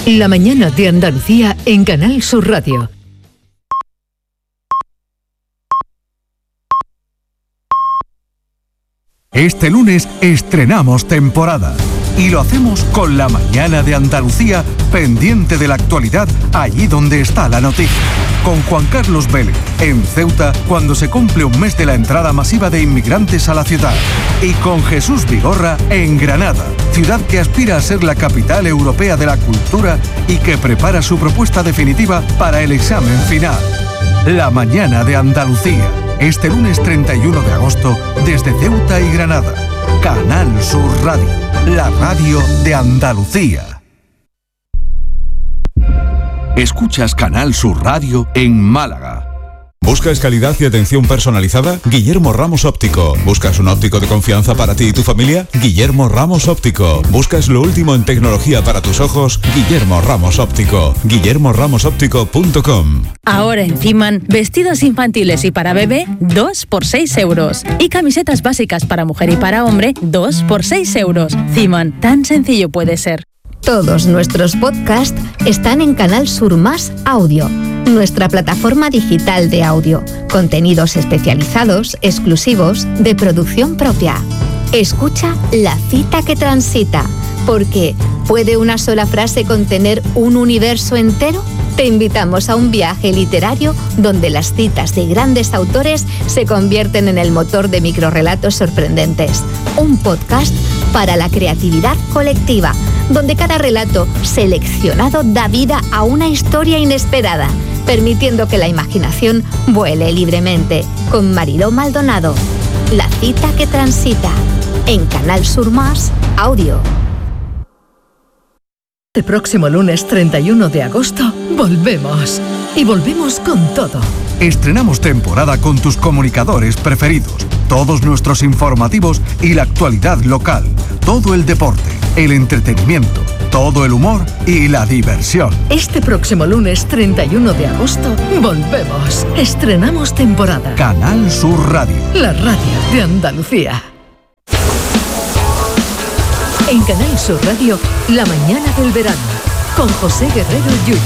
La mañana de Andalucía en Canal Sur Radio. Este lunes estrenamos temporada y lo hacemos con La Mañana de Andalucía, pendiente de la actualidad allí donde está la noticia. Con Juan Carlos Vélez en Ceuta cuando se cumple un mes de la entrada masiva de inmigrantes a la ciudad. Y con Jesús Vigorra en Granada, ciudad que aspira a ser la capital europea de la cultura y que prepara su propuesta definitiva para el examen final. La Mañana de Andalucía. Este lunes 31 de agosto, desde Ceuta y Granada. Canal Sur Radio, la radio de Andalucía. Escuchas Canal Sur Radio en Málaga. ¿Buscas calidad y atención personalizada? Guillermo Ramos Óptico. ¿Buscas un óptico de confianza para ti y tu familia? Guillermo Ramos Óptico. ¿Buscas lo último en tecnología para tus ojos? Guillermo Ramos Óptico. guillermoramosoptico.com. Ahora en Ciman, vestidos infantiles y para bebé, 2 por 6 euros. Y camisetas básicas para mujer y para hombre, 2 por 6 euros. Ciman, tan sencillo puede ser. Todos nuestros podcasts están en Canal Sur Más Audio, nuestra plataforma digital de audio. Contenidos especializados, exclusivos, de producción propia. Escucha La cita que transita, porque ¿puede una sola frase contener un universo entero? Te invitamos a un viaje literario donde las citas de grandes autores se convierten en el motor de microrrelatos sorprendentes. Un podcast para la creatividad colectiva, donde cada relato seleccionado da vida a una historia inesperada, permitiendo que la imaginación vuele libremente. Con Mariló Maldonado. La cita que transita, en Canal Sur Más Audio. El próximo lunes 31 de agosto volvemos. Y volvemos con todo. Estrenamos temporada con tus comunicadores preferidos, todos nuestros informativos y la actualidad local, todo el deporte, el entretenimiento, todo el humor y la diversión. Este próximo lunes 31 de agosto volvemos. Estrenamos temporada. Canal Sur Radio. La radio de Andalucía. En Canal Sur Radio, La mañana del verano, con José Guerrero Yuyu.